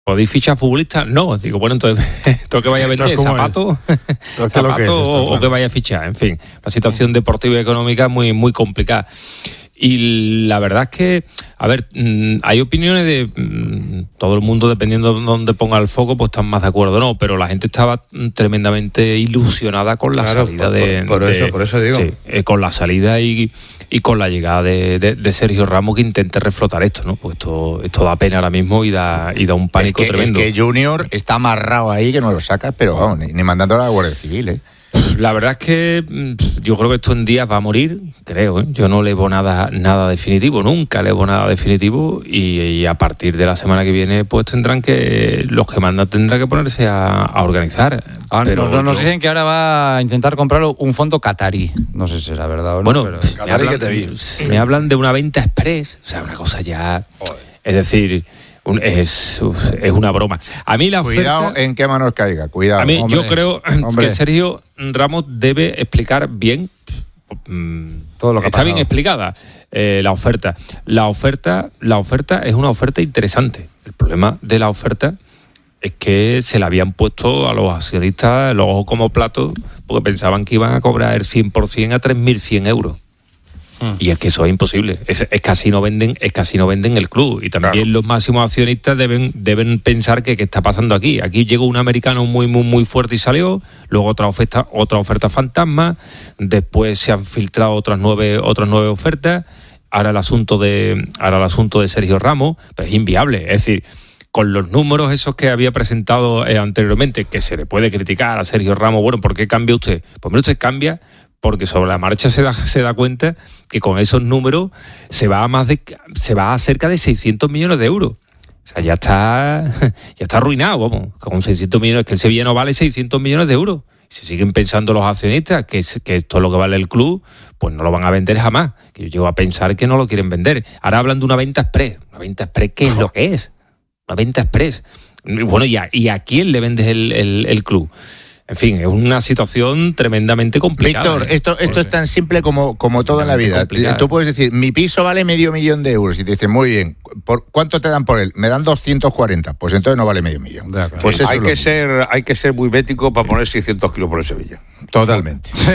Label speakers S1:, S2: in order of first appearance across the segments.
S1: ¿Podéis fichar futbolistas? No, digo, bueno, entonces, ¿tú que vaya a vender? ¿Zapatos? ¿O que vaya a fichar? En fin, la situación deportiva y económica muy, muy complicada. Y la verdad es que, a ver, hay opiniones de todo el mundo, dependiendo de dónde ponga el foco, pues están más de acuerdo o no, pero la gente estaba tremendamente ilusionada con la salida
S2: por eso digo.
S1: Sí, con la salida y con la llegada de Sergio Ramos, que intente reflotar esto, ¿no? Pues esto da pena ahora mismo y da un pánico tremendo.
S2: Es que Junior está amarrado ahí, que no lo sacas, pero vamos, ni mandándolo a la Guardia Civil, ¿eh?
S1: La verdad es que yo creo que esto en días va a morir, creo, ¿eh? Yo no le veo nada definitivo, nunca le veo nada definitivo, y a partir de la semana que viene pues los que mandan tendrán que ponerse a organizar.
S3: Pero nos dicen que ahora va a intentar comprarlo un fondo catarí, no sé si será verdad o no.
S1: Bueno,
S3: pero
S1: me hablan de una venta express, o sea, una cosa ya, es decir... Es una broma. A mí la oferta,
S2: cuidado en qué manos caiga, cuidado.
S1: A mí, yo creo que Sergio Ramos debe explicar bien todo lo que está bien explicada la oferta. La oferta es una oferta interesante. El problema de la oferta es que se la habían puesto a los accionistas los ojos como platos, porque pensaban que iban a cobrar el 100% a 3.100 euros. Y es que eso es imposible. Es casi no venden el club. Y también los máximos accionistas deben pensar que qué está pasando aquí. Aquí llegó un americano muy, muy, muy fuerte y salió. Luego otra oferta fantasma. Después se han filtrado otras nueve ofertas. Ahora el asunto de Sergio Ramos, pero es inviable. Es decir, con los números esos que había presentado anteriormente, que se le puede criticar a Sergio Ramos, bueno, ¿por qué cambia usted? Pues mira, usted cambia porque sobre la marcha se da cuenta que con esos números se va a cerca de 600 millones de euros. O sea, ya está arruinado, vamos. Con 600 millones, que el Sevilla no vale 600 millones de euros. Si siguen pensando los accionistas que esto es lo que vale el club, pues no lo van a vender jamás. Que yo llego a pensar que no lo quieren vender. Ahora hablan de una venta express. ¿Una venta express qué es lo que es? Una venta express. Bueno, ¿y a quién le vendes el club? En fin, es una situación tremendamente complicada.
S2: Víctor, esto es tan simple como todo en la vida. Complicada. Tú puedes decir, mi piso vale $500,000 y te dicen, muy bien, ¿cuánto te dan por él? Me dan 240, pues entonces no vale $500,000. Pues
S4: hay que ser muy bético para poner 600 kilos por el Sevilla.
S2: Totalmente.
S1: Sí.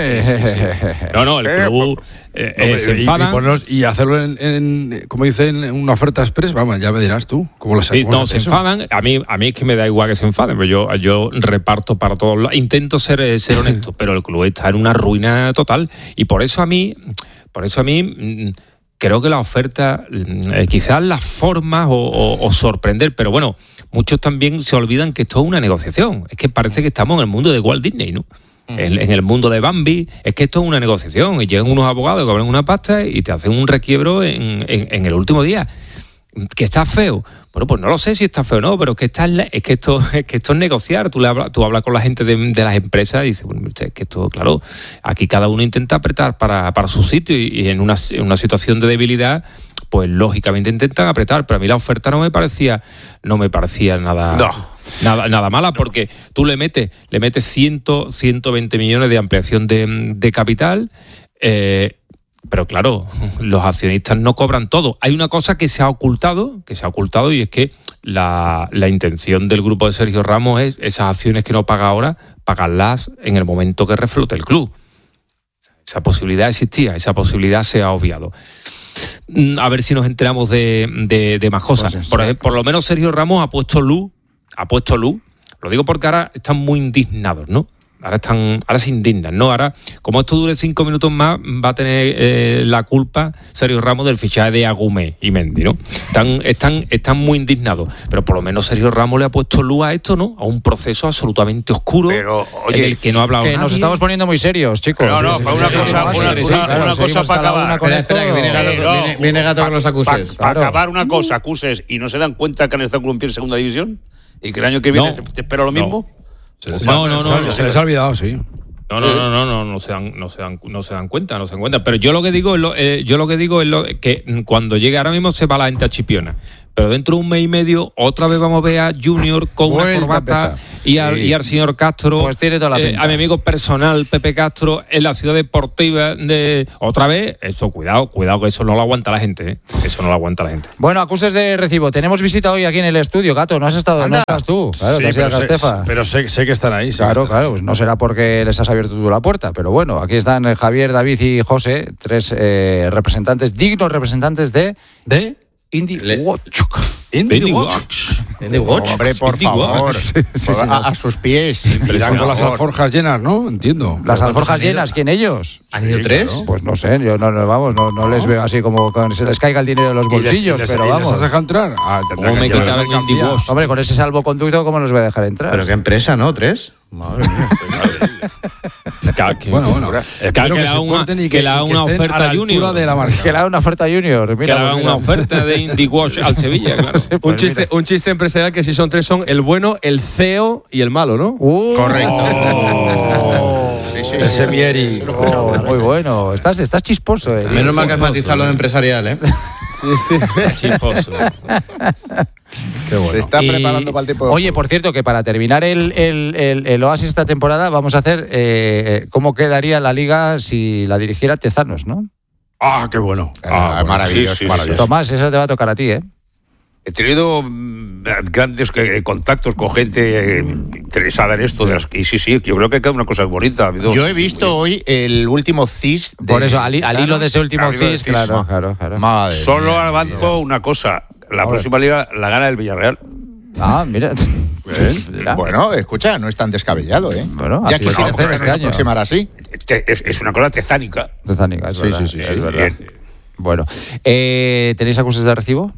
S1: No, el club se enfada.
S5: Y hacerlo como dicen, en una oferta express, vamos, ya me dirás tú. ¿Cómo lo sabes?
S1: No, se enfadan. A mí es que me da igual que se enfaden, pero yo reparto para todos lados. Intento ser honesto, pero el club está en una ruina total. Y por eso a mí creo que la oferta, quizás las formas o sorprender, pero bueno, muchos también se olvidan que esto es una negociación. Es que parece que estamos en el mundo de Walt Disney, ¿no? En el mundo de Bambi, es que esto es una negociación y llegan unos abogados que cobran una pasta y te hacen un requiebro en el último día. ¿Que está feo? Bueno, pues no lo sé si está feo o no, pero es que esto es negociar. Tú hablas con la gente de las empresas y dices, bueno, es que esto, claro, aquí cada uno intenta apretar para su sitio y en una situación de debilidad, pues lógicamente intentan apretar, pero a mí la oferta no me parecía nada...
S4: No.
S1: Nada mala, porque tú le metes 120 millones de ampliación de capital, pero claro, los accionistas no cobran todo. Hay una cosa que se ha ocultado y es que la intención del grupo de Sergio Ramos es esas acciones que no paga ahora, pagarlas en el momento que reflote el club. Esa posibilidad existía, esa posibilidad se ha obviado. A ver si nos enteramos de más cosas. Por lo menos Sergio Ramos ha puesto luz. Lo digo porque ahora están muy indignados, ¿no? Ahora se indignan, ¿no? Ahora, como esto dure 5 minutos más, va a tener la culpa Sergio Ramos del fichaje de Agumé y Mendy, ¿no? Están muy indignados. Pero por lo menos Sergio Ramos le ha puesto luz a esto, ¿no? A un proceso absolutamente oscuro,
S4: pero, oye,
S1: en el que no ha hablado nadie.
S3: Nos estamos poniendo muy serios, chicos.
S4: No, para una cosa para acabar.
S3: Espera, que viene Gato con los acuses.
S4: Para acabar una cosa, acuses, y no se dan cuenta que han estado en segunda división y que el año que viene te espera lo mismo.
S1: No.
S5: Se les ha olvidado, sí.
S1: No se dan cuenta. Pero yo lo que digo es que cuando llegue, ahora mismo se va la gente a Chipiona, pero dentro de un mes y medio otra vez vamos a ver a Junior con una corbata y al señor Castro,
S3: pues tiene toda la pinta.
S1: a mi amigo personal Pepe Castro en la ciudad deportiva de otra vez. Eso, cuidado que eso no lo aguanta la gente, eso no lo aguanta la gente.
S3: Bueno, acuses de recibo. Tenemos visita hoy aquí en el estudio, Gato. No has estado, no estás tú. Claro,
S5: sí, pero sé que están ahí.
S3: Claro, pues no será porque les has abierto tú la puerta, pero bueno, aquí están Javier, David y José, tres dignos representantes de Indie Watch.
S5: Indie Watch.
S2: Hombre, por favor. Sí. A sus pies.
S5: Irán con las alforjas llenas, ¿no? Entiendo.
S3: ¿Las alforjas llenas? ¿Quién ellos?
S6: ¿Han ido 3?
S3: Claro. Pues no sé, yo no les veo así como que se les caiga el dinero de los bolsillos, pero vamos.
S5: ¿Les has dejado entrar?
S1: ¿Cómo me quitaron Indie Watch?
S3: Hombre, con ese salvoconducto, ¿cómo los voy a dejar entrar?
S6: Pero qué empresa, ¿no? 3. Madre mía.
S5: Bueno.
S1: Que le haga una oferta junior.
S3: Que le haga una oferta junior.
S1: Que le haga una oferta de Indie Watch al Sevilla, claro.
S7: Un chiste empresarial que si son 3 son el bueno, el CEO y el malo, ¿no?
S2: Correcto. Sí,
S5: ese Mieri.
S3: Muy bueno. Estás chisposo.
S6: Menos mal que has matizado lo de empresarial, ¿eh?
S1: Sí. Chisposo.
S2: Qué bueno. Se está preparando para el tiempo.
S3: Oye, por cierto, que para terminar el Oasis esta temporada vamos a hacer cómo quedaría la liga si la dirigiera Tezanos, ¿no?
S5: Qué bueno.
S2: Maravilloso.
S3: Tomás, esa te va a tocar a ti, ¿eh?
S4: He tenido grandes contactos con gente interesada en esto. Y sí, yo creo que queda una cosa bonita.
S2: Yo he visto hoy el último CIS.
S3: Por eso, al hilo de ese último CIS, claro.
S4: Solo avanzo una cosa. La próxima liga la gana el Villarreal.
S3: Mira.
S2: Bueno, escucha, no es tan descabellado, ¿eh?
S3: Bueno,
S2: ya que se aproximar así.
S4: Es una cosa tezánica.
S3: Tezánica, es verdad.
S2: Sí.
S3: Es verdad. Bueno, ¿tenéis acuses de recibo?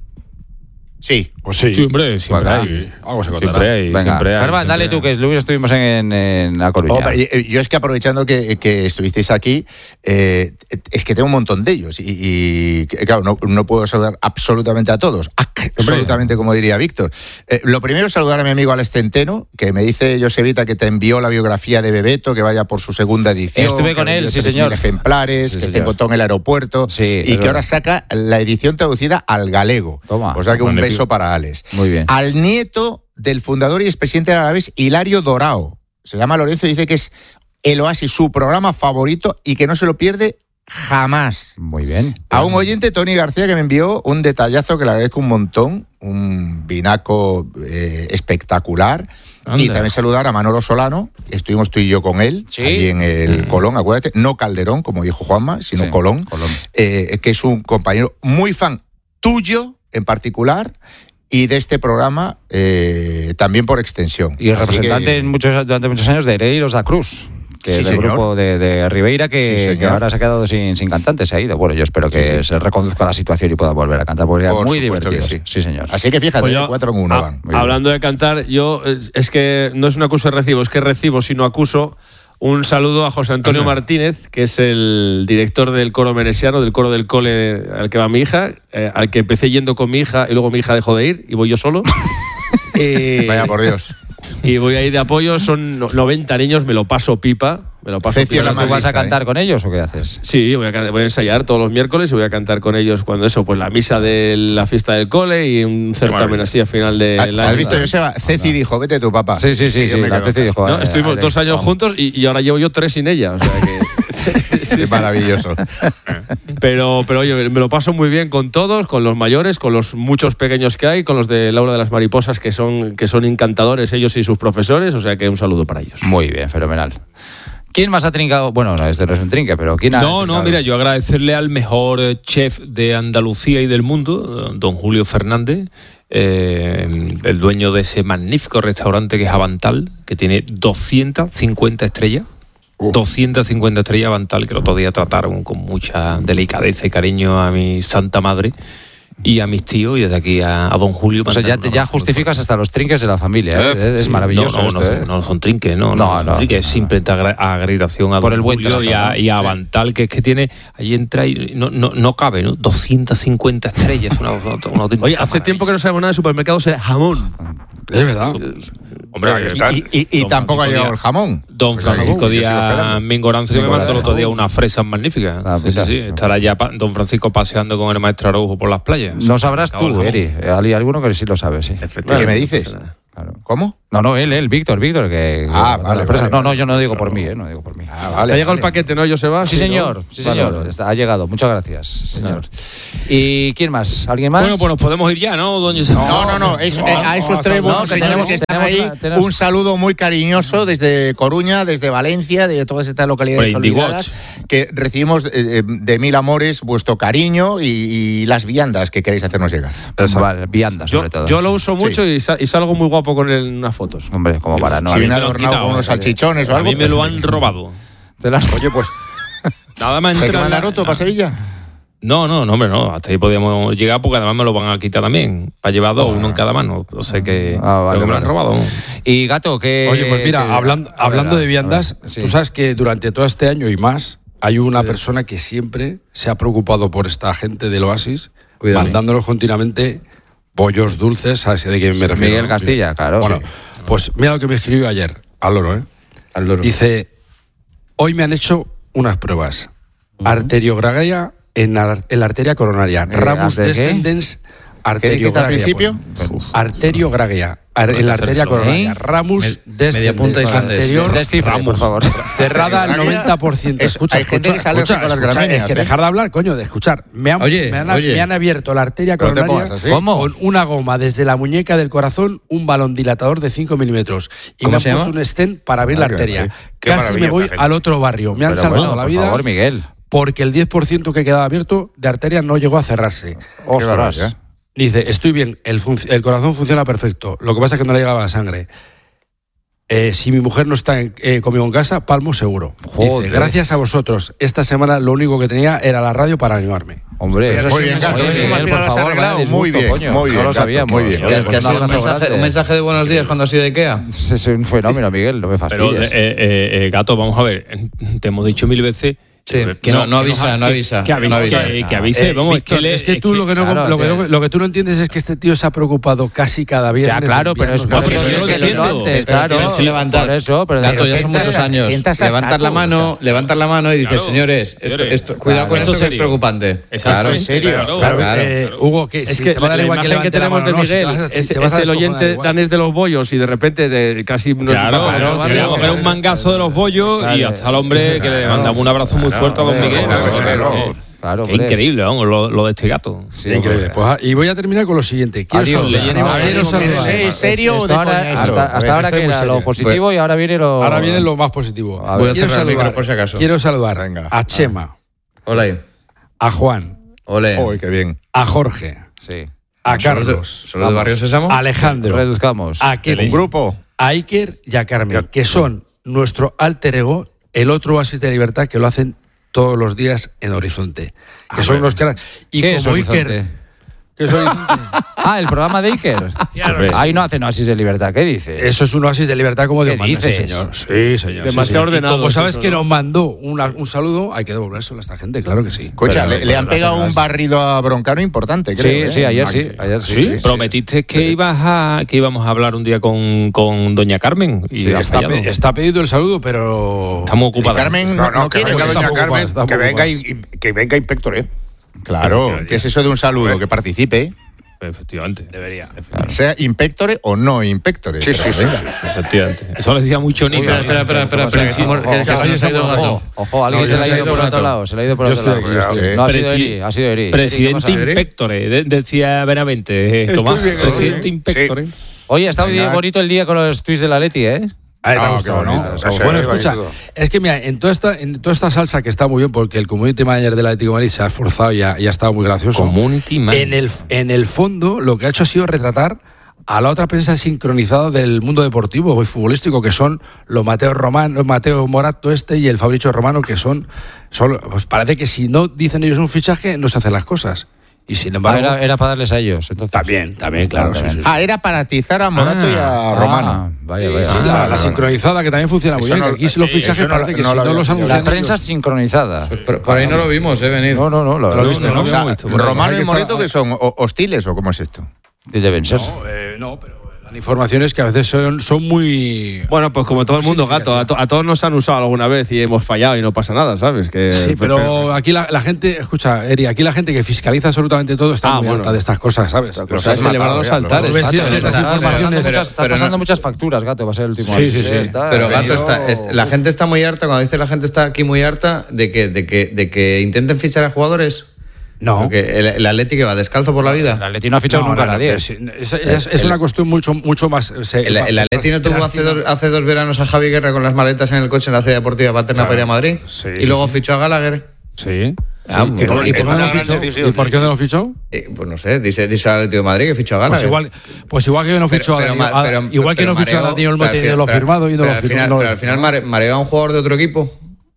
S2: Sí.
S5: Pues sí.
S1: Sí, hombre, siempre hay.
S5: Algo se contará.
S3: Siempre hay. Germán, dale tú, que luego estuvimos en La Coruña.
S2: Hombre, yo es que aprovechando que estuvisteis aquí, es que tengo un montón de ellos. Y claro, no puedo saludar absolutamente a todos. Absolutamente, como diría Víctor. Lo primero es saludar a mi amigo Alex Centeno, que me dice, Josevita, que te envió la biografía de Bebeto, que vaya por su segunda edición.
S3: Estuve con él, sí, señor.
S2: Ejemplares,
S3: sí,
S2: que te botó en el aeropuerto.
S3: Sí,
S2: y que ahora saca la edición traducida al galego.
S3: Toma.
S2: O sea que un beso para Alex.
S3: Muy bien.
S2: Al nieto del fundador y expresidente de Alavés, Hilario Dorao. Se llama Lorenzo y dice que es el Oasis, su programa favorito y que no se lo pierde jamás.
S3: Muy bien.
S2: A un oyente, Tony García, que me envió un detallazo que le agradezco un montón, un vinaco espectacular. Anda. Y también saludar a Manolo Solano, estuvimos tú y yo con él, allí en el Colón, acuérdate, no Calderón, como dijo Juanma, sino Colón. Que es un compañero muy fan tuyo en particular y de este programa también por extensión.
S3: Y el representante durante muchos años de Hereiros da Cruz, que es del grupo de Ribeira, que ahora se ha quedado sin cantante, se ha ido. Bueno, yo espero que se reconduzca la situación y pueda volver a cantar, porque era muy divertido. Sí, señor.
S2: Así que fíjate, 4-1 van.
S7: Hablando de cantar, yo es que no es un acuso de recibo, es que recibo, sino acuso. Un saludo a José Antonio Martínez, que es el director del coro menesiano, del coro del cole al que va mi hija, al que empecé yendo con mi hija y luego mi hija dejó de ir y voy yo solo.
S2: Vaya por Dios.
S7: Y voy ahí de apoyo, son 90 niños, me lo paso pipa.
S3: ¿Tú vas a cantar con ellos o qué haces?
S7: Sí, voy a ensayar todos los miércoles y voy a cantar con ellos cuando pues la misa de la fiesta del cole y un certamen así a final del año.
S2: ¿Has visto, Joseba? Ceci dijo, vete tu papá.
S3: Sí, la Ceci dijo.
S7: No, estuvimos 2 años juntos y ahora llevo yo 3 sin ella. O sea que
S2: sí, maravilloso.
S7: Pero oye, me lo paso muy bien con todos, con los mayores, con los muchos pequeños que hay, con los de Laura de las Mariposas que son encantadores ellos y sus profesores, o sea que un saludo para ellos.
S3: Muy bien, fenomenal. ¿Quién más ha trincado? Bueno, no, este no es un trinque, pero ¿quién ha trincado?
S1: No, mira, yo agradecerle al mejor chef de Andalucía y del mundo, don Julio Fernández, el dueño de ese magnífico restaurante que es Avantal, que tiene 250 estrellas. 250 estrellas Avantal, que el otro día trataron con mucha delicadeza y cariño a mi santa madre y a mis tíos, y desde aquí a don Julio.
S3: O sea, ya justificas hasta los trinques de la familia, ¿eh? Es maravilloso.
S1: No son trinques, no son trinques, es simplemente agradecitación a
S3: por
S1: don
S3: el buen
S1: Julio
S3: trato,
S1: y a Avantal, que es que tiene, ahí entra y no cabe, ¿no? 250 estrellas, una
S7: Oye, hace tiempo que no sabemos nada de supermercados de jamón.
S5: Es verdad.
S1: Hombre,
S2: y tampoco ha llegado el jamón.
S1: Don Francisco Díaz Mingoranzo, que me mandó el otro día unas fresas magníficas. Sí. Estará ya don Francisco paseando con el maestro Araujo por las playas.
S3: No sabrás tú, Eri. Hay alguno que sí lo sabe, sí.
S2: ¿Qué me dices?
S3: Claro.
S2: ¿Cómo?
S3: No, él, Víctor, que...
S2: Vale.
S3: No, yo no digo por mí, no digo por mí.
S7: ¿Te ha llegado el paquete, no, Joseba?
S3: Sí, señor,
S7: Vale.
S3: ha llegado. Muchas gracias, señor. ¿Y quién más? ¿Alguien más?
S1: Bueno, pues nos podemos ir ya, ¿no, don Joseba?
S2: No. A esos tres buenos señores que están ahí, un saludo muy cariñoso desde Coruña, desde Valencia, de todas estas localidades olvidadas, que recibimos de mil amores vuestro cariño y las viandas que queréis hacernos llegar.
S3: Vale, viandas, sobre todo.
S7: Yo lo uso mucho y salgo muy guapo con él en unas fotos.
S3: Hombre, como para no...
S2: Si viene adornado con unos salchichones o algo.
S1: A mí me lo han robado.
S2: Oye, pues...
S1: Nada más
S2: ¿Te
S1: entrar...
S2: mandan otro para Sevilla?
S1: No, hombre, no. Hasta ahí podíamos llegar porque además me lo van a quitar también. Para llevar dos, uno en cada mano. O sea que...
S3: Vale,
S1: me lo han robado.
S3: Y Gato, que...
S5: Oye, pues mira, hablando de viandas, tú sabes que durante todo este año y más hay una persona que siempre se ha preocupado por esta gente del Oasis, mandándonos continuamente bollos dulces, ¿sabes de quién me refiero?
S3: Miguel Castilla, claro.
S5: Bueno, pues mira lo que me escribió ayer, al loro,
S6: Al loro.
S5: Dice, hoy me han hecho unas pruebas. Arteriogragia en la arteria coronaria. Ramus descendens arteriogragia.
S2: ¿Al principio?
S5: Arteriogragia. En la arteria coronaria. Ramus descendens anterior.
S3: Descifra, por favor.
S5: Cerrada al 90%. Escucha,
S2: hay gente que sale con las gramíneas.
S5: Es que dejar de hablar, coño, de escuchar. Me han abierto la arteria coronaria con una goma desde la muñeca del corazón, un balón dilatador de 5 milímetros. Y me han puesto un stent para abrir la arteria. Casi me voy al otro barrio. Me han salvado la vida.
S3: Por favor, Miguel.
S5: Porque el 10% que quedaba abierto de arteria no llegó a cerrarse.
S3: Ostras.
S5: Dice, estoy bien, el corazón funciona perfecto. Lo que pasa es que no le llegaba la sangre. Si mi mujer no está conmigo en casa, palmo seguro. Dice, gracias a vosotros. Esta semana lo único que tenía era la radio para animarme.
S3: Hombre,
S2: muy bien, Gato. Muy bien, muy bien.
S3: No lo sabía, muy bien.
S6: Un mensaje de buenos días cuando has ido de Ikea.
S3: Es un fenómeno, Miguel, no me fastidies.
S1: Pero, Gato, vamos a ver. Te hemos dicho 1000 veces...
S6: Sí, que no avisa.
S1: Que avise, vamos,
S5: Víctor, es que tú lo que tú no entiendes es que este tío se ha preocupado casi cada viernes.
S3: Ya, claro, pero es
S1: por
S3: eso, pero
S6: Gato, ya son muchos años. Levantar la mano y dices, señores, cuidado con esto, es preocupante.
S1: Claro,
S2: en serio.
S5: Claro. Hugo, que
S7: es que la imagen que tenemos de Miguel es el oyente danés de los bollos y de repente casi...
S1: Claro, era un mangazo de los bollos y hasta el hombre que le mandamos un abrazo muy fuerte a don Miguel.
S3: Claro,
S1: qué increíble, vamos, lo de este gato.
S5: Sí, increíble. Pues, y voy a terminar con lo siguiente. Quiero saludar.
S2: ¿Es serio o de coña?
S3: Hasta ahora que era lo positivo y ahora viene lo...
S5: Ahora viene lo más positivo.
S6: Voy a cerrar el micro por si acaso.
S5: Quiero saludar a Chema.
S6: Hola.
S5: A Juan.
S6: Ole.
S2: Qué bien.
S5: A Jorge.
S3: Sí.
S5: A Carlos.
S6: ¿Solo de Barrio Sésamo?
S5: A Alejandro.
S3: Reduzcamos.
S5: A Kelly.
S2: Un grupo.
S5: A Iker y a Carmen, que son nuestro alter ego, el otro oasis de libertad que lo hacen todos los días en Horizonte. Que son unos cracks. Y
S3: ¿qué
S5: como
S3: es
S5: Iker. ¿Qué es Horizonte?
S3: El programa de Iker. Ahí no hacen oasis de libertad, ¿qué dices?
S5: Eso es un oasis de libertad como Dios manda,
S3: dices?
S5: sí, señor. Sí, señor.
S7: Demasiado ordenado.
S5: Como sabes que nos mandó un saludo, hay que devolvérselo a esta gente, claro que sí.
S2: Escucha, le han pegado un barrido a Broncano importante, creo.
S3: Sí, ayer sí.
S1: Prometiste que íbamos a hablar un día con doña Carmen. Y
S5: sí, está pedido el saludo, pero...
S1: Estamos ocupados.
S2: Carmen no quiere.
S4: Doña Carmen, que venga Inspector,
S2: Claro, ¿qué es eso de un saludo? Que participe.
S1: Efectivamente.
S5: Debería.
S2: Sea inspectore o no inspectore.
S4: Sí.
S1: Efectivamente. Eso lo decía mucho Nico.
S6: Espera.
S3: Ojo, alguien se le ha ido por otro lado. No, ha sido Eri.
S1: Presidente Inspectore, decía Benavente. Tomás, presidente Inspectore.
S3: Oye, ha estado bien bonito el día con los tweets de la Leti, ¿eh?
S5: Te ha gustado, ¿no? Bueno, escucha, es que mira, en toda esta salsa que está muy bien, porque el community manager del Atlético de Madrid se ha esforzado y ha estado muy gracioso.
S1: Community manager.
S5: En el fondo, lo que ha hecho ha sido retratar a la otra prensa sincronizada del mundo deportivo y futbolístico, que son los Mateo Morato y el Fabricio Romano, que son pues parece que si no dicen ellos un fichaje, no se hacen las cosas. Y sin embargo...
S3: Era para darles a ellos, entonces.
S5: También, claro. Sí.
S2: Era para atizar a Morato y a Romano.
S3: Vaya.
S5: Sí, la sincronizada, que también funciona muy bien. Que aquí los fichajes parece que si no los anuncian...
S3: La prensa sincronizada.
S6: Por ahí no lo vimos, venir.
S3: No.
S5: Lo viste, ¿no?
S2: Romano y Morato, que son hostiles, ¿o cómo es esto?
S3: Deben ser.
S5: No, pero Informaciones que a veces son muy...
S7: Bueno, pues como todo el mundo, Gato, a todos nos han usado alguna vez y hemos fallado y no pasa nada, ¿sabes?
S5: Sí, pero aquí la gente, escucha, Eri, aquí la gente que fiscaliza absolutamente todo está muy harta de estas cosas, ¿sabes?
S7: Pero se le van a los altares.
S3: Estás pasando muchas facturas, Gato, va a ser el último.
S6: Sí. Pero Gato, la gente está muy harta, cuando dice la gente está aquí muy harta, de que intenten fichar a jugadores.
S5: No.
S6: Porque el Atleti que va descalzo por la vida.
S3: El Atleti no ha fichado nunca a nadie.
S5: Es una cuestión mucho más...
S6: El Atleti no tuvo hace 2 veranos a Javi Guerra con las maletas en el coche en la ciudad deportiva Paterna para ir a Madrid.
S5: Sí,
S6: y luego fichó a Gallagher.
S5: Sí. ¿Y por qué no lo fichó?
S6: Pues no sé, dice el Atlético de Madrid que fichó a Gallagher.
S5: Pues igual que no fichó a Daniel. Igual que no fichó a Daniel Olmo, tiene lo firmado y no lo fichó.
S6: Pero al final mareó a un jugador de otro equipo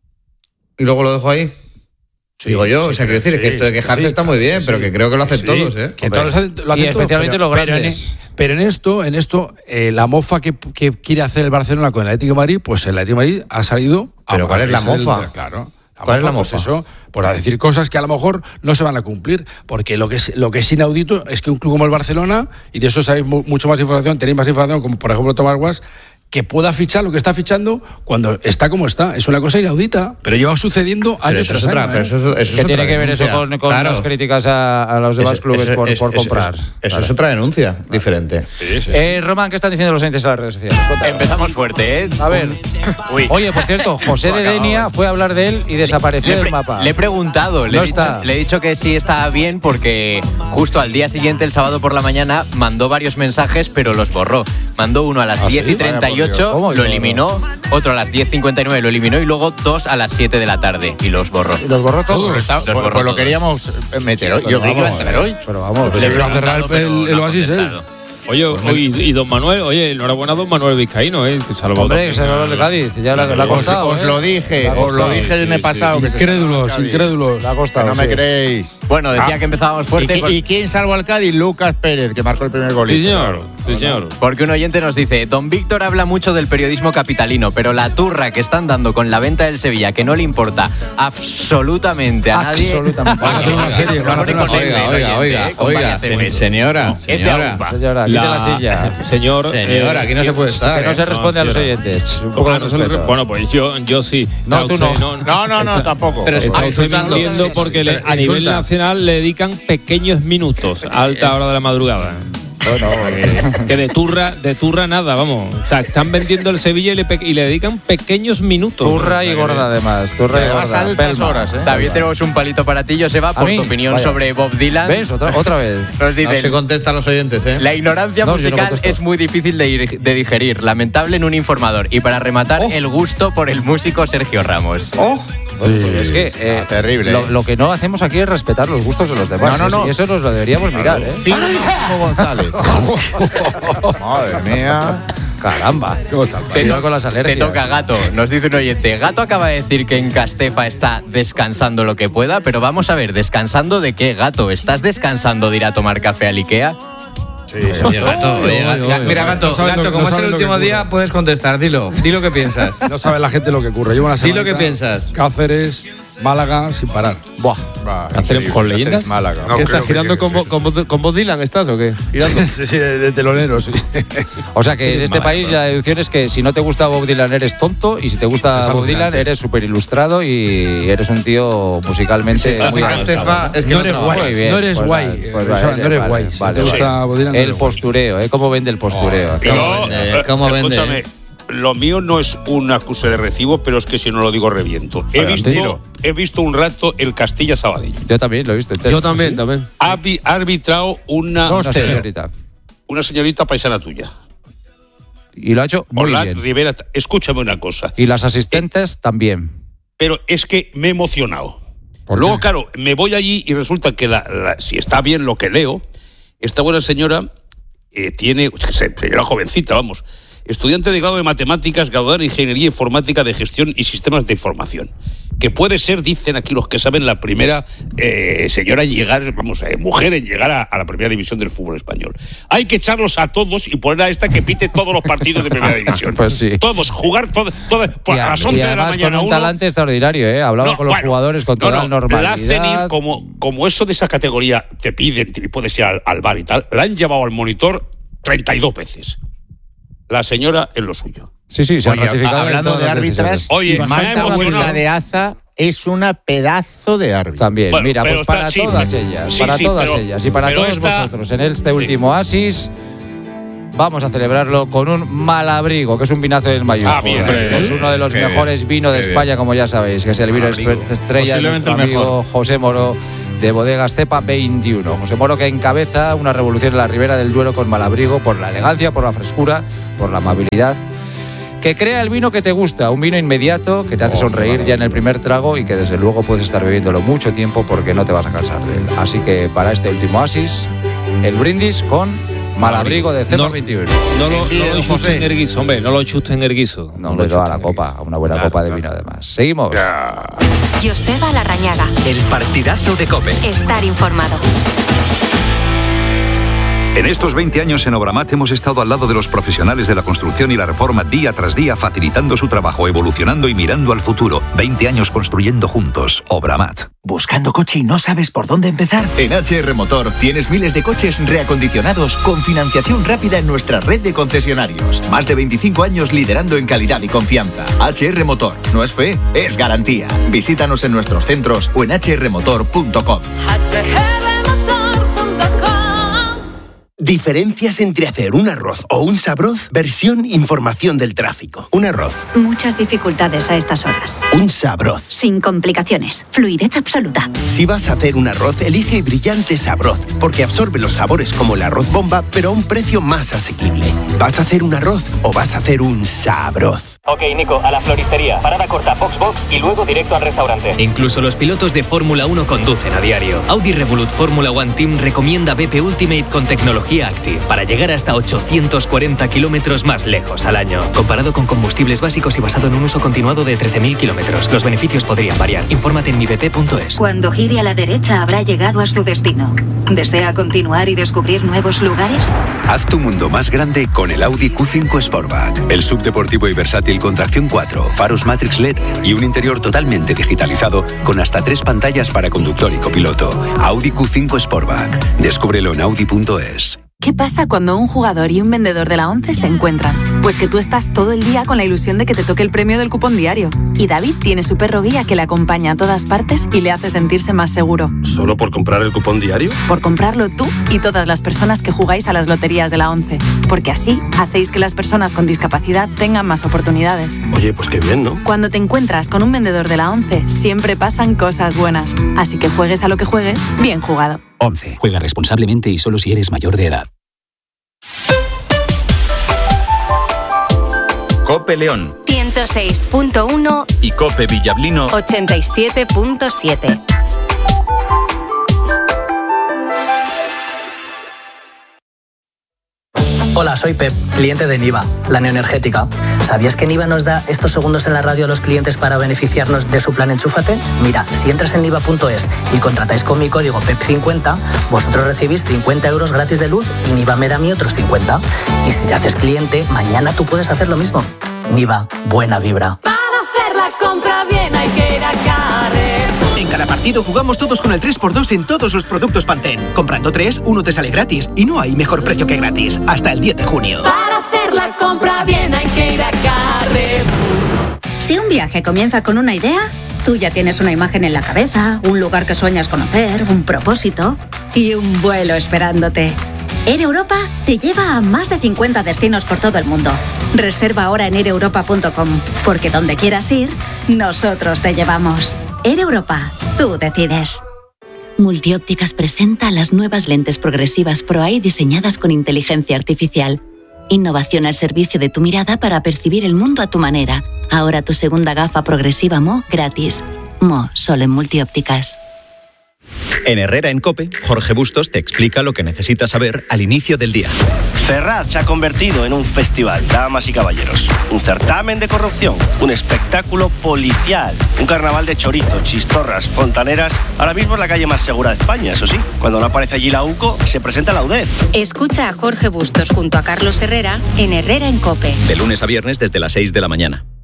S6: y luego lo dejó ahí. Digo yo, o sea, quiero decir, que esto de quejarse está muy bien, pero que creo que lo hacen todos, ¿eh?
S5: Que todos lo hacen
S3: y especialmente los grandes.
S5: Pero en esto la mofa que quiere hacer el Barcelona con el Atlético de Madrid, pues el Atlético de Madrid ha salido...
S6: ¿Pero cuál es la mofa?
S5: Claro.
S6: ¿Cuál es la mofa?
S5: Pues eso, por decir cosas que a lo mejor no se van a cumplir, porque lo que es inaudito es que un club como el Barcelona, y de eso sabéis mucho más información, tenéis más información, como por ejemplo Tomás Guas, que pueda fichar lo que está fichando cuando está como está. Es una cosa inaudita, pero lleva sucediendo años tras años.
S6: Pero eso
S3: ¿Qué tiene que ver eso con las críticas a los demás clubes por comprar?
S6: Eso es otra denuncia diferente.
S3: Román, ¿qué están diciendo los oyentes en las redes sociales?
S8: Empezamos fuerte, ¿eh?
S3: A ver. Oye, por cierto, José de Denia fue a hablar de él y desapareció del mapa.
S8: Le he preguntado, le he dicho que sí está bien porque justo al día siguiente, el sábado por la mañana, mandó varios mensajes, pero los borró. Mandó uno a las 10:38, lo eliminó, otro a las 10:59 lo eliminó y luego 2 a las 7 de la tarde y los borró.
S2: ¿Y los borró todos? Pues lo queríamos meter hoy.
S8: Yo creí que iba a estar hoy.
S3: Pero vamos,
S5: le iba a cerrar el oasis él.
S1: Oye, y don Manuel, enhorabuena a don Manuel Vizcaíno, salvó.
S3: Hombre, que se salvó el Cádiz, ya le ha costado.
S2: Os lo dije el mes pasado.
S5: Incrédulos.
S3: Le ha costado.
S2: No me creéis.
S8: Bueno, decía que empezábamos fuerte.
S2: ¿Y quién salvó al Cádiz? Lucas Pérez, que marcó el primer golito.
S1: Sí, señor.
S8: Porque un oyente nos dice, don Víctor habla mucho del periodismo capitalino, pero la turra que están dando con la venta del Sevilla, que no le importa absolutamente a nadie.
S3: Absolutamente.
S5: Van a hacer una serie.
S6: Oiga, señora.
S3: Quite la silla.
S6: Señora, aquí no se puede estar.
S3: Que no se responde a los oyentes. Un poco de respeto.
S1: Bueno, pues yo sí.
S3: No, tú no.
S2: No, tampoco.
S1: Pero estoy mintiendo porque a nivel nacional le dedican pequeños minutos a alta hora de la madrugada. Que de turra nada, vamos. O sea, están vendiendo el Sevilla y le dedican pequeños minutos.
S3: Turra y gorda, además. Turra y gorda.
S2: Altas horas,
S8: También tenemos un palito para ti, Joseba, por tu opinión sobre Bob Dylan.
S3: ¿Ves? Otra vez.
S8: Nos dicen,
S6: no se contesta a los oyentes, ¿eh?
S8: La ignorancia musical es muy difícil de digerir, lamentable en un informador. Y para rematar, el gusto por el músico Sergio Ramos.
S3: Es que
S2: terrible.
S3: Lo que no hacemos aquí es respetar los gustos de los demás.
S2: No.
S3: Y eso nos lo deberíamos mirar, ¿eh?
S2: Fino González. Madre mía.
S3: Caramba. Con las alergias.
S8: Te toca, Gato. Nos dice un oyente. Gato acaba de decir que en Castefa está descansando lo que pueda, pero vamos a ver, ¿descansando de qué, Gato? ¿Estás descansando de ir a tomar café al Ikea?
S6: Sí, Gato. Mira, Gato, como es el último día, puedes contestar. Dilo que piensas.
S5: No sabe la gente lo que ocurre. Llevo una semana.
S6: Dilo que piensas.
S5: Cáceres, Málaga, sin parar.
S3: Buah.
S1: ¿Cáceres con leyendas?
S2: Málaga.
S7: ¿Qué estás girando con Bob Dylan? ¿Estás o qué?
S5: Sí, de telonero, sí.
S3: O sea que en este país la deducción es que si no te gusta Bob Dylan eres tonto y si te gusta Bob Dylan eres súper ilustrado y eres un tío musicalmente muy
S6: Castefa, es que
S5: no eres guay. No eres guay. No eres guay.
S3: Vale. El postureo, ¿cómo vende el postureo?
S6: ¿Cómo vende?
S4: Escúchame, lo mío no es una acusa de recibo, pero es que si no lo digo reviento. He visto un rato el Castilla Sabadell.
S3: Yo también lo he visto.
S7: Yo también.
S4: Ha arbitrado una señorita paisana tuya.
S3: Y lo ha hecho muy
S4: Hola,
S3: bien.
S4: Rivera, escúchame una cosa.
S3: Y las asistentes también.
S4: Pero es que me he emocionado. Luego, claro, me voy allí y resulta que si está bien lo que leo, esta buena señora señora jovencita, vamos, estudiante de grado de matemáticas, graduada en ingeniería informática de gestión y sistemas de información, que puede ser, dicen aquí los que saben, la primera señora en llegar, mujer en llegar a la primera división del fútbol español. Hay que echarlos a todos y poner a esta que pite todos los partidos de primera división.
S3: Pues sí.
S4: Todos, jugar a las 11 de la mañana.
S3: Con un talante extraordinario, ¿eh? Hablaba con los jugadores con toda normalidad.
S4: La CENIR, como eso de esa categoría te piden y puedes ir al bar y tal, la han llevado al monitor 32 veces. La señora es lo suyo.
S3: Sí, se ha ratificado.
S2: Hablando de árbitras, Marta Huerta de Aza es una pedazo de árbitra.
S3: También, bueno, mira, pues para todas ellas, ellas y para todos vosotros, en este último Asis, vamos a celebrarlo con un Malabrigo, que es un vinazo del mayúsculas. Es uno de los mejores vinos de España, como ya sabéis, que es el vino estrella de nuestro amigo José Moro, de Bodegas Cepa 21. José Moro, que encabeza una revolución en la Ribera del Duero con Malabrigo, por la elegancia, por la frescura, por la amabilidad, que crea el vino que te gusta, un vino inmediato que te hace sonreír ya en el primer trago y que desde luego puedes estar bebiéndolo mucho tiempo porque no te vas a cansar de él. Así que para este último Asis, el brindis con Malabrigo de Cepa 21.
S1: No lo chusten en el guiso, hombre, no lo chusten en el guiso.
S3: No, hombre, toda la copa, una buena copa de vino además. Seguimos.
S9: Joseba Larrañaga.
S10: El partidazo de COPE.
S9: Estar informado.
S10: En estos 20 años en Obramat hemos estado al lado de los profesionales de la construcción y la reforma día tras día, facilitando su trabajo, evolucionando y mirando al futuro. 20 años construyendo juntos. Obramat.
S11: ¿Buscando coche y no sabes por dónde empezar?
S12: En HR Motor tienes miles de coches reacondicionados con financiación rápida en nuestra red de concesionarios. Más de 25 años liderando en calidad y confianza. HR Motor. No es fe, es garantía. Visítanos en nuestros centros o en hrmotor.com.
S11: Diferencias entre hacer un arroz o un sabroz. Versión información del tráfico. Un arroz.
S9: Muchas dificultades a estas horas.
S11: Un sabroz.
S9: Sin complicaciones. Fluidez absoluta.
S11: Si vas a hacer un arroz, elige Brillante Sabroz, porque absorbe los sabores como el arroz bomba, pero a un precio más asequible. ¿Vas a hacer un arroz o vas a hacer un sabroz?
S13: Ok, Nico, a la floristería. Parada corta, box y luego directo al restaurante.
S14: Incluso los pilotos de Fórmula 1 conducen a diario. Audi Revolut Fórmula One Team recomienda BP Ultimate con tecnología Active para llegar hasta 840 kilómetros más lejos al año. Comparado con combustibles básicos y basado en un uso continuado de 13.000 kilómetros. Los beneficios podrían variar. Infórmate en mibp.es.
S9: Cuando gire a la derecha habrá llegado a su destino. ¿Desea continuar y descubrir nuevos lugares?
S10: Haz tu mundo más grande con el Audi Q5 Sportback. El subdeportivo y versátil con tracción 4, faros Matrix LED y un interior totalmente digitalizado con hasta 3 pantallas para conductor y copiloto. Audi Q5 Sportback. Descúbrelo en audi.es.
S15: ¿Qué pasa cuando un jugador y un vendedor de la ONCE se encuentran? Pues que tú estás todo el día con la ilusión de que te toque el premio del cupón diario. Y David tiene su perro guía que le acompaña a todas partes y le hace sentirse más seguro.
S16: ¿Solo por comprar el cupón diario?
S15: Por comprarlo tú y todas las personas que jugáis a las loterías de la ONCE. Porque así hacéis que las personas con discapacidad tengan más oportunidades.
S16: Oye, pues qué bien, ¿no?
S15: Cuando te encuentras con un vendedor de la ONCE, siempre pasan cosas buenas. Así que juegues a lo que juegues, bien jugado.
S17: 11. Juega responsablemente y solo si eres mayor de edad.
S10: COPE León
S9: 106.1
S10: y COPE Villablino
S9: 87.7.
S18: Hola, soy Pep, cliente de Niva, la neoenergética. ¿Sabías que Niva nos da estos segundos en la radio a los clientes para beneficiarnos de su plan Enchúfate? Mira, si entras en niva.es y contratáis con mi código PEP50, vosotros recibís 50 euros gratis de luz y Niva me da a mí otros 50. Y si ya haces cliente, mañana tú puedes hacer lo mismo. Niva, buena vibra.
S19: Para hacer la compra bien hay que ir a Carrer.
S11: En cada partido jugamos todos con el 3x2 en todos los productos Pantene. Comprando 3, uno te sale gratis. Y no hay mejor precio que gratis. Hasta el 10 de junio.
S19: Para hacer la compra bien hay que ir a Carrer.
S9: Si un viaje comienza con una idea, tú ya tienes una imagen en la cabeza, un lugar que sueñas conocer, un propósito y un vuelo esperándote. Air Europa te lleva a más de 50 destinos por todo el mundo. Reserva ahora en aireuropa.com, porque donde quieras ir, nosotros te llevamos. Air Europa, tú decides.
S20: Multiópticas presenta las nuevas lentes progresivas Pro-Eye diseñadas con inteligencia artificial. Innovación al servicio de tu mirada para percibir el mundo a tu manera. Ahora tu segunda gafa progresiva Mo gratis. Mo, solo en Multiópticas.
S21: En Herrera en COPE, Jorge Bustos te explica lo que necesitas saber al inicio del día.
S22: Ferraz se ha convertido en un festival, damas y caballeros. Un certamen de corrupción, un espectáculo policial, un carnaval de chorizo, chistorras, fontaneras. Ahora mismo es la calle más segura de España, eso sí. Cuando no aparece allí la UCO, se presenta la UDEF.
S9: Escucha a Jorge Bustos junto a Carlos Herrera en Herrera en COPE.
S21: De lunes a viernes desde las 6 de la mañana.